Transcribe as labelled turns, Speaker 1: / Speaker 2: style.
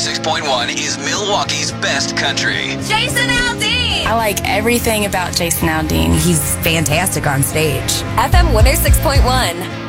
Speaker 1: 106.1 is Milwaukee's best country.
Speaker 2: Jason Aldean.
Speaker 3: I like everything about Jason Aldean. He's fantastic on stage.
Speaker 2: FM 106.1.